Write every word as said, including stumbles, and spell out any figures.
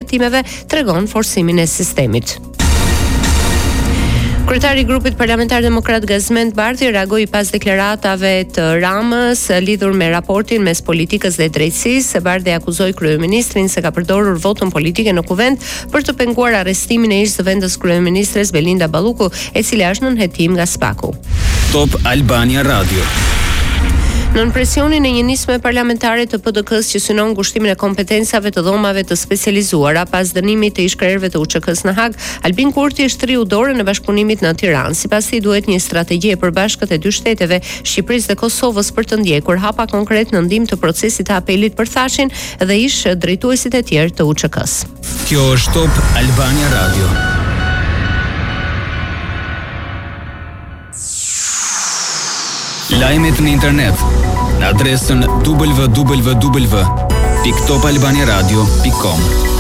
hetimeve tregon forcimin e sistemit. Kryetari i grupit parlamentar demokrat Gazmend Bardhi reagoi pas deklaratave të Ramës lidhur me raportin mes politikës dhe drejtësisë. Bardhi akuzoi kryeministrin se ka përdorur votën politike në kuvent për të penguar arrestimin e ish-zëvendës kryeministres Belinda Balluku, e cila është nën hetim nga Spaku. Top Albania Radio. Nën presionin e një nisme parlamentare të P D K-s që synon ngushtimin e kompetencave të dhomave të specializuara pas dënimit të ish-krerëve të U Ç K-s në Hag, Albin Kurti është rriu dorën e bashkëpunimit në Tiranë. Sipas tij duhet një strategji e përbashkët e dy shteteve, Shqipërisë dhe Kosovës, për të ndjekur hapa konkret në ndihmë të procesit të apelit për Thashin dhe ish drejtuesit e tjerë të U Ç K-s. Kjo është Top Albania Radio. Lajmet në internet në adresën w w w pikë top albania radio pikë com.